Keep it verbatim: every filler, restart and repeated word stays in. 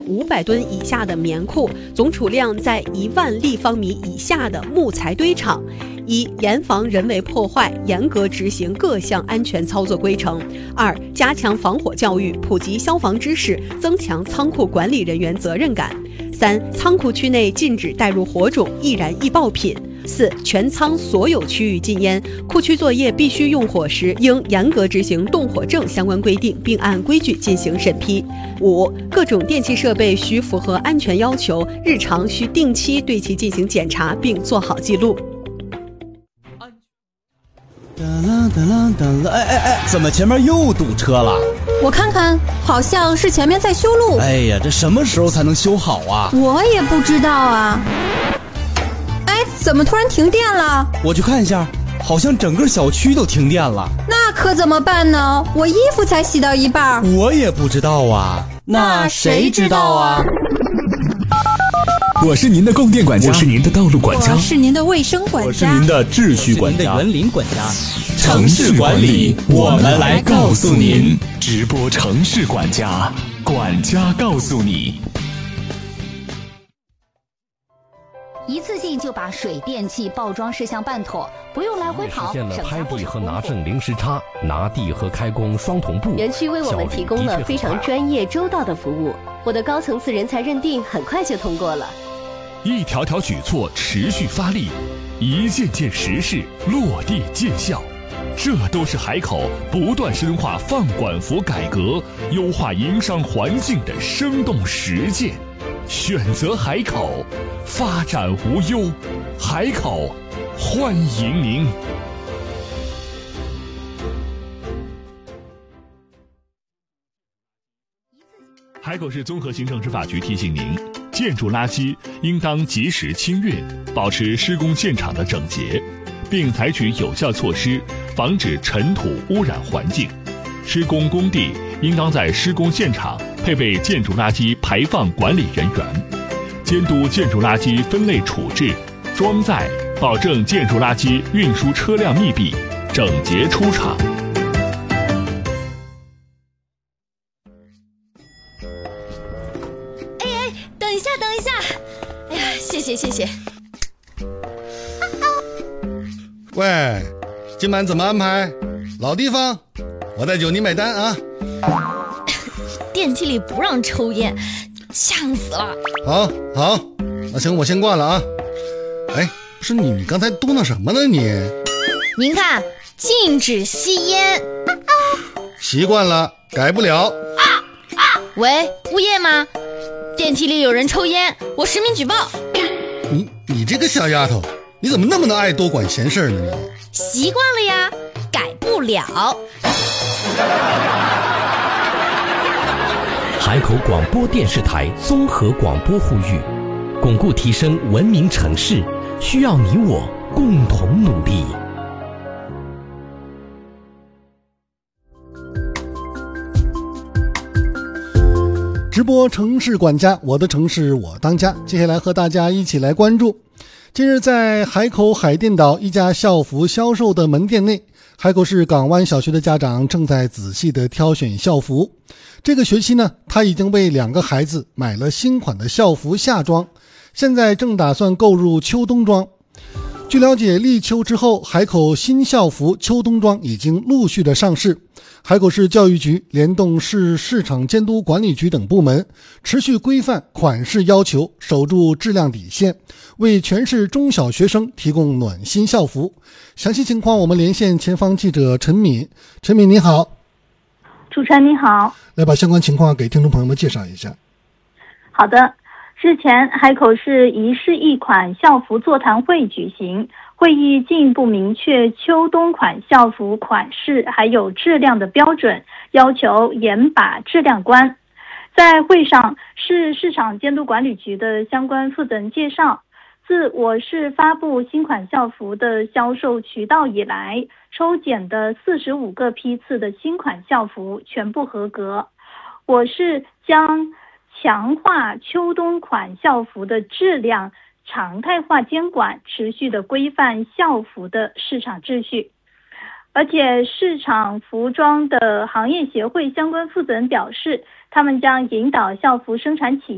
五百吨以下的棉库，总储量在一万立方米以下的木材堆场。一、严防人为破坏，严格执行各项安全操作规程。二、加强防火教育，普及消防知识，增强仓库管理人员责任感。三、仓库区内禁止带入火种、易燃易爆品。四、全仓所有区域禁烟，库区作业必须用火时，应严格执行动火证相关规定，并按规矩进行审批。五、各种电气设备需符合安全要求，日常需定期对其进行检查，并做好记录。 哒啦哒啦哒啦，哎哎哎，怎么前面又堵车了？ 我看看，好像是前面在修路。 哎呀，这什么时候才能修好啊？ 我也不知道啊。哎，怎么突然停电了？ 我去看一下，好像整个小区都停电了。 那可怎么办呢？我衣服才洗到一半。 我也不知道啊。那谁知道啊？ 我是您的供电管家，我是您的道路管家， 我是您的卫生管家， 我是您的秩序管家， 园林管家。 城市管理，我们来告诉您。直播城市管家，管家告诉你。 一次性就把水电气报装事项办妥，不用来回跑， 实现了拍地和拿证零时差，拿地和开工双同步。 园区为我们提供了非常专业周到的服务，我的高层次人才认定很快就通过了。 一条条举措持续发力，一件件实事落地见效，这都是海口不断深化放管服改革、优化营商环境的生动实践。选择海口，发展无忧。海口，欢迎您。海口市综合行政执法局提醒您，建筑垃圾应当及时清运，保持施工现场的整洁，并采取有效措施防止尘土污染环境。施工工地应当在施工现场配备建筑垃圾排放管理人员，监督建筑垃圾分类处置、装载，保证建筑垃圾运输车辆密闭、整洁出厂。 哎哎，等一下，等一下！哎呀，谢谢谢谢。 喂，今晚怎么安排？老地方，我再酒你买单啊！ 电梯里不让抽烟，呛死了。 好，好，那行，我先挂了啊。哎，不是你，你刚才嘟囔什么呢你？ 您看，禁止吸烟。 习惯了，改不了。 啊啊！喂，物业吗？电梯里有人抽烟，我实名举报。 你你这个小丫头，你怎么那么的爱多管闲事呢你？ 习惯了呀，改不了。 海口广播电视台综合广播呼吁，巩固提升文明城市，需要你我共同努力。 直播城市管家，我的城市我当家。接下来和大家一起来关注，近日在海口海淀岛一家校服销售的门店内，海口市港湾小学的家长正在仔细的挑选校服。这个学期呢，他已经为两个孩子买了新款的校服夏装，现在正打算购入秋冬装。据了解，立秋之后，海口新校服秋冬装已经陆续的上市。海口市教育局联动市市场监督管理局等部门，持续规范款式要求，守住质量底线，为全市中小学生提供暖心校服。详细情况我们连线前方记者陈敏。陈敏你好。 主持人你好。 来把相关情况给听众朋友们介绍一下。 好的，日前海口市一市一款校服座谈会举行，会议进一步明确秋冬款校服款式还有质量的标准，要求严把质量关。在会上，市市场监督管理局的相关负责人介绍，自我市发布新款校服的销售渠道以来，抽检的四十五个批次的新款校服全部合格。我市将强化秋冬款校服的质量，常态化监管，持续的规范校服的市场秩序。而且市场服装的行业协会相关负责人表示，他们将引导校服生产企